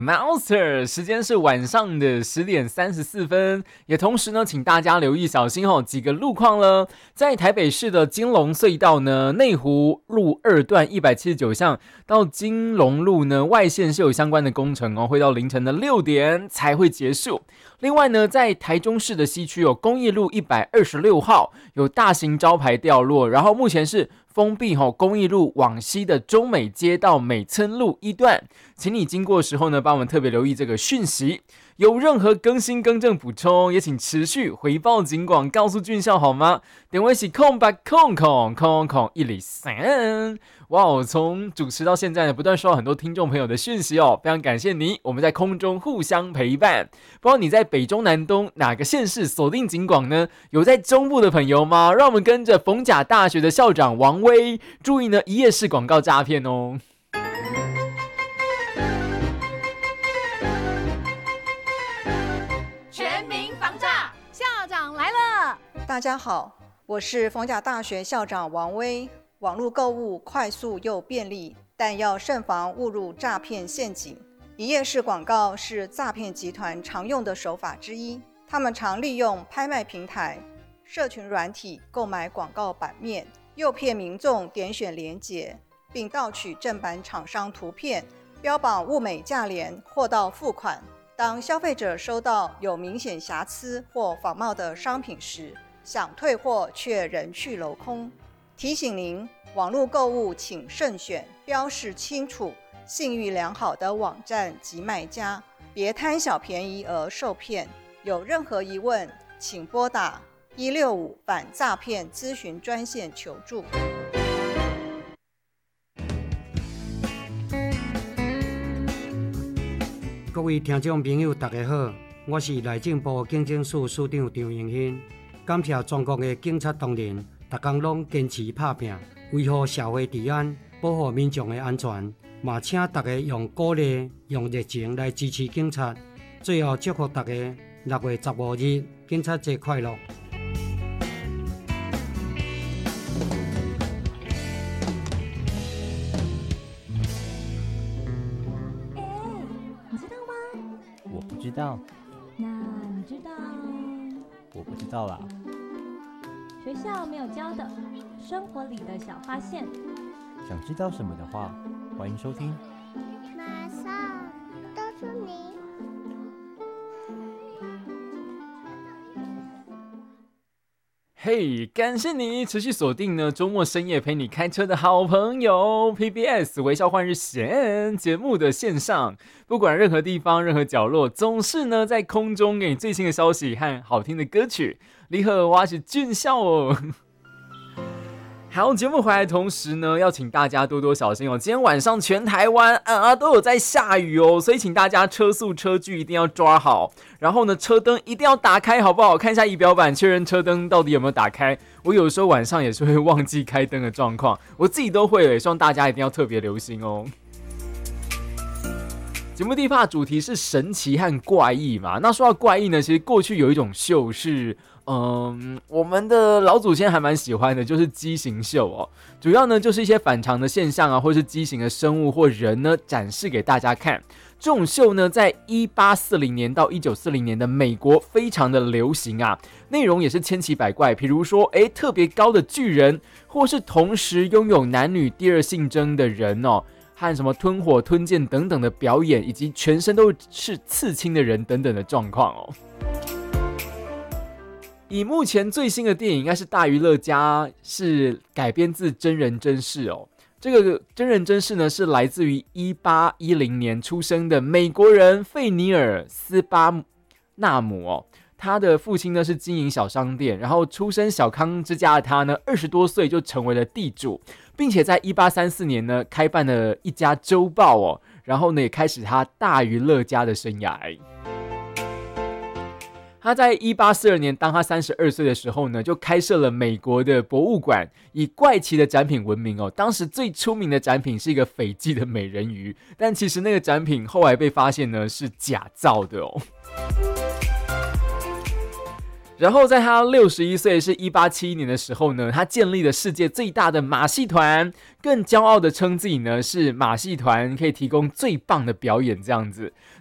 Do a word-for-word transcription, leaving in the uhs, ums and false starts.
Monster， 时间是晚上的十点三十四分，也同时呢，请大家留意小心哦几个路况了。在台北市的金龙隧道呢，内湖路二段一百七十九巷到金龙路呢，外线是有相关的工程哦，会到凌晨的六点才会结束。另外呢，在台中市的西区有公益路一百二十六号有大型招牌掉落，然后目前是封闭吼公益路往西的中美街到美村路一段，请你经过的时候呢，帮我们特别留意这个讯息。有任何更新更正补充，也请持续回报警广，告诉俊孝好吗？点位是空白空空空空一里三。哇哦，从主持到现在呢，不断收到很多听众朋友的讯息哦，非常感谢你，我们在空中互相陪伴。不知道你在北中南东哪个县市锁定警广呢？有在中部的朋友吗？让我们跟着逢甲大学的校长王威，注意呢一页式广告诈骗哦。 全民防诈，校长来了！ 大家好，我是逢甲大学校长王威。网络购物快速又便利，但要慎防误入诈骗陷阱。一页式广告是诈骗集团常用的手法之一，他们常利用拍卖平台、社群软体购买广告版面，诱骗民众点选连结，并盗取正版厂商图片，标榜物美价廉，货到付款。当消费者收到有明显瑕疵或仿冒的商品时，想退货却人去楼空。提醒您，网络购物请慎选标示清楚、信誉良好的网站及卖家，别贪小便宜而受骗。有任何疑问，请拨打一六五反诈骗咨询专线求助。 各位听众朋友，大家好，我是内政部警政署署长张荣兴。感谢全国的警察同仁，逐天拢坚持打拼，维护社会治安，保护民众的安全。嘛，请大家用鼓励、用热情来支持警察。最后，祝福大家六月十五日警察节快乐！ 知道， 那你知道？ 我不知道啦。 学校没有教的，生活里的小发现。 想知道什么的话，欢迎收听。 马上告诉你。 嘿、hey, 感谢你持续锁定呢周末深夜陪你开车的好朋友 P B S 微笑换日线节目的线上，不管任何地方任何角落，总是呢在空中给你最新的消息和好听的歌曲。你好，我是俊孝哦。好，节目回来的同时呢，要请大家多多小心哦。今天晚上全台湾啊都有在下雨哦，所以请大家车速车距一定要抓好，然后呢车灯一定要打开，好不好？看一下仪表板，确认车灯到底有没有打开。我有时候晚上也是会忘记开灯的状况，我自己都会耶，希望大家一定要特别留心哦。节目第一 part 主题是神奇和怪异嘛，那说到怪异呢，其实过去有一种秀是。嗯，我们的老祖先还蛮喜欢的，就是畸形秀哦。主要呢就是一些反常的现象啊，或是畸形的生物或人呢，展示给大家看。这种秀呢，在一八四零年到一九四零年的美国非常的流行啊，内容也是千奇百怪，比如说，哎，特别高的巨人，或是同时拥有男女第二性征的人哦，和什么吞火、吞剑等等的表演，以及全身都是刺青的人等等的状况哦。以目前最新的电影应该是《大娱乐家》，是改编自真人真事哦。这个真人真事呢，是来自于一八一零年出生的美国人费尼尔斯巴纳姆哦。他的父亲呢是经营小商店，然后出身小康之家的他呢，二十多岁就成为了地主，并且在一八三四年呢开办了一家周报哦，然后呢也开始他大娱乐家的生涯。他在一八四二年，当他三十二岁的时候呢，就开设了美国的博物馆，以怪奇的展品闻名哦。当时最出名的展品是一个斐济的美人鱼，但其实那个展品后来被发现呢是假造的哦。 然后在他六十一岁，是一八七一年的时候呢，他建立了世界最大的马戏团，更骄傲的称自己呢是马戏团可以提供最棒的表演这样子。